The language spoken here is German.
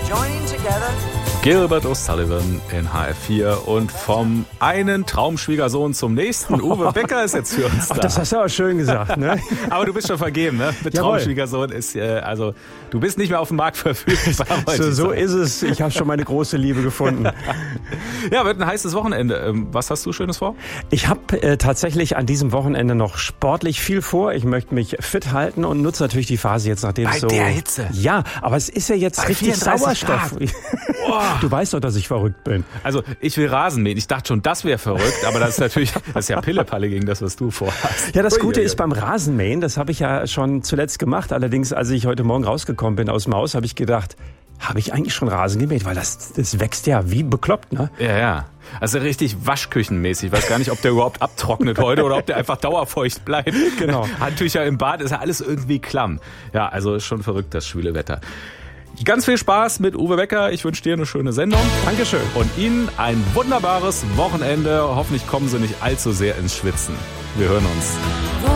joining together. Gilbert O'Sullivan in HR4 und vom einen Traumschwiegersohn zum nächsten. Uwe Becker ist jetzt für uns da. Ach, das hast du aber schön gesagt, ne? Aber du bist schon vergeben, ne? Mit Jawohl. Traumschwiegersohn ist, also du bist nicht mehr auf dem Markt verfügbar. So ist es. Ich habe schon meine große Liebe gefunden. Ja, wird ein heißes Wochenende. Was hast du Schönes vor? Ich habe tatsächlich an diesem Wochenende noch sportlich viel vor. Ich möchte mich fit halten und nutze natürlich die Phase jetzt, nachdem es so... Bei der Hitze? Ja, aber es ist ja jetzt Bei richtig 34 Sauerstoff. Du weißt doch, dass ich verrückt bin. Also ich will Rasen mähen. Ich dachte schon, das wäre verrückt, aber das ist ja Pillepalle gegen das, was du vorhast. Ja, das Gute ist beim Rasenmähen, das habe ich ja schon zuletzt gemacht. Allerdings, als ich heute Morgen rausgekommen bin aus dem Haus, habe ich gedacht, habe ich eigentlich schon Rasen gemäht? Weil das wächst ja wie bekloppt, ne? Ja. Also richtig waschküchenmäßig. Ich weiß gar nicht, ob der überhaupt abtrocknet heute oder ob der einfach dauerfeucht bleibt. Genau. Handtücher im Bad, ist ja alles irgendwie klamm. Ja, also ist schon verrückt, das schwüle Wetter. Ganz viel Spaß mit Uwe Becker. Ich wünsche dir eine schöne Sendung. Dankeschön. Und Ihnen ein wunderbares Wochenende. Hoffentlich kommen Sie nicht allzu sehr ins Schwitzen. Wir hören uns.